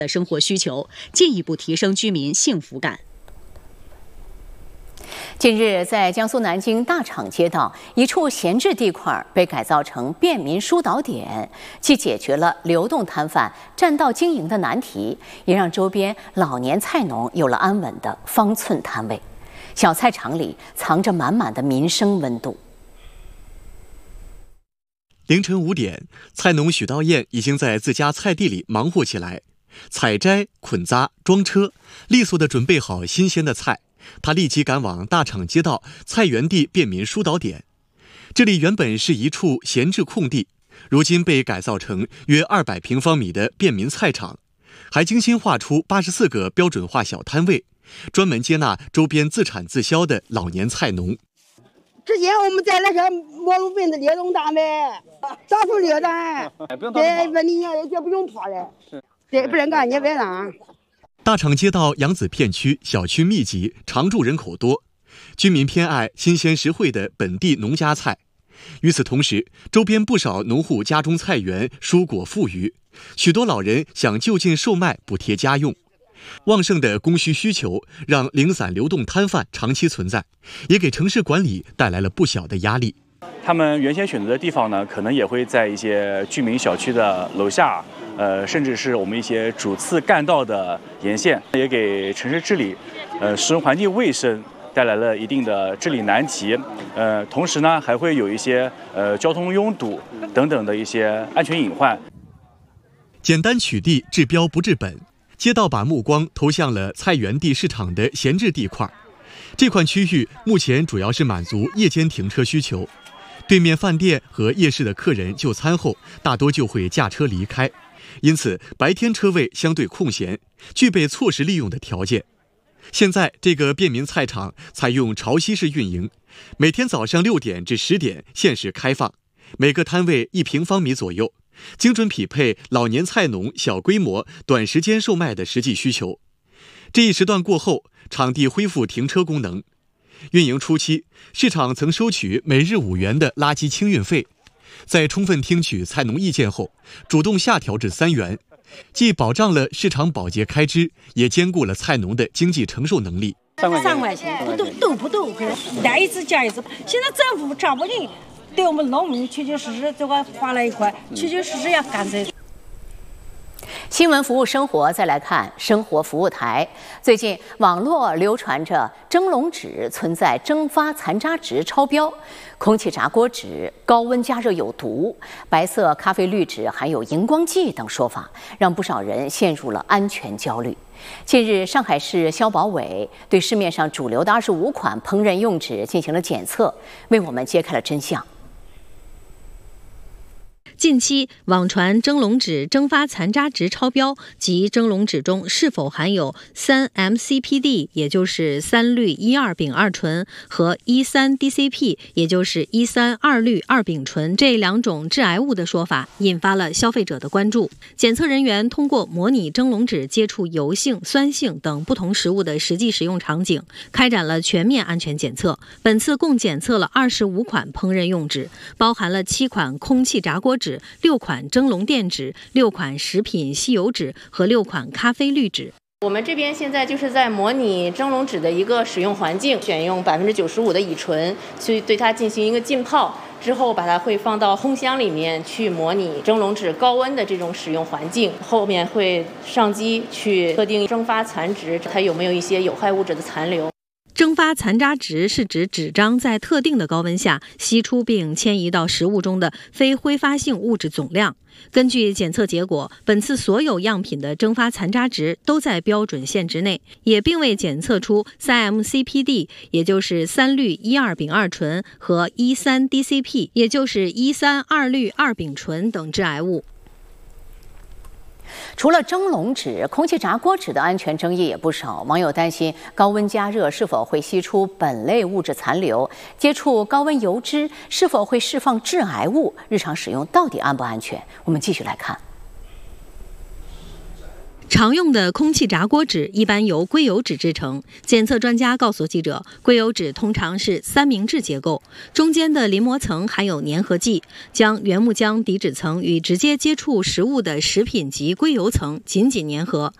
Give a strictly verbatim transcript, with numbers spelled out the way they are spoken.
的生活需求，进一步提升居民幸福感。 近日，在江苏南京大厂街道，一处闲置地块被改造成便民疏导点，既解决了流动摊贩占道经营的难题，也让周边老年菜农有了安稳的方寸摊位。小菜场里藏着满满的民生温度。 凌晨五点，菜农许道彦已经在自家菜地里忙活起来，采摘、捆扎、装车，利索地准备好新鲜的菜。他立即赶往大厂街道菜园地便民疏导点。这里原本是一处闲置空地，如今被改造成约二百平方米的便民菜场，还精心划出八十四个标准化小摊位，专门接纳周边自产自销的老年菜农。 之前我们在那个毛路边的猎农单位，早出猎单，这问题也不用跑了，这不能干也别让。 大厂街道扬子片区小区密集，常住人口多，居民偏爱新鲜实惠的本地农家菜。与此同时，周边不少农户家中菜园蔬果富余，许多老人想就近售卖补贴家用。旺盛的供需需求让零散流动摊贩长期存在，也给城市管理带来了不小的压力。 他们原先选择的地方呢，可能也会在一些居民小区的楼下，呃，甚至是我们一些主次干道的沿线，也给城市治理、呃，使用环境卫生带来了一定的治理难题。呃，同时呢，还会有一些呃交通拥堵等等的一些安全隐患。 简单取缔，治标不治本。街道把目光投向了菜园地市场的闲置地块，这块区域目前主要是满足夜间停车需求。对面饭店和夜市的客人就餐后，大多就会驾车离开，因此白天车位相对空闲，具备错时利用的条件。现在这个便民菜场采用潮汐式运营，每天早上六点至十点限时开放，每个摊位一平方米左右，精准匹配老年菜农小规模、短时间售卖的实际需求。这一时段过后，场地恢复停车功能。运营初期，市场曾收取每日五元的垃圾清运费，在充分听取菜农意见后，主动下调至三元，既保障了市场保洁开支，也兼顾了菜农的经济承受能力。 三块钱不都都不都，来一次加一次。现在政府抓不紧，对我们农民确确实实这个划了一块，确确实实要干这。 新闻服务生活，再来看生活服务台。最近网络流传着蒸笼纸存在蒸发残渣值超标，空气炸锅纸高温加热有毒，白色咖啡滤纸含有荧光剂等说法，让不少人陷入了安全焦虑。近日，上海市消保委对市面上主流的二十五款烹饪用纸进行了检测，为我们揭开了真相。 近期网传蒸笼纸蒸发残渣值超标及蒸笼纸中是否含有 三 M C P D， 也就是三氯一二丙二醇和 一三 D C P， 也就是一三二氯二丙醇这两种致癌物的说法，引发了消费者的关注。检测人员通过模拟蒸笼纸接触油性、酸性等不同食物的实际使用场景，开展了全面安全检测。本次共检测了二十五款烹饪用纸，包含了七款空气炸锅纸、六款蒸笼垫纸、六款食品吸油纸和六款咖啡滤纸。 我们这边现在就是在模拟蒸笼纸的一个使用环境，选用百分之九十五的乙醇去对它进行一个浸泡，之后把它会放到烘箱里面去模拟蒸笼纸高温的这种使用环境，后面会上机去测定蒸发残值，它有没有一些有害物质的残留。 蒸发残渣值是指纸张在特定的高温下析出并迁移到食物中的非挥发性物质总量。根据检测结果，本次所有样品的蒸发残渣值都在标准限值内，也并未检测出 三 M C P D， 也就是三氯一二丙二醇和 一三 D C P， 也就是一三二氯二丙醇等致癌物。 除了蒸笼纸，空气炸锅纸的安全争议也不少。网友担心高温加热是否会析出苯类物质残留，接触高温油脂是否会释放致癌物，日常使用到底安不安全？我们继续来看。 常用的空气炸锅纸一般由硅油纸制成。检测专家告诉记者，硅油纸通常是三明治结构，中间的临膜层含有粘合剂，将原木浆底纸层与直接接触食物的食品级硅油层紧紧粘合。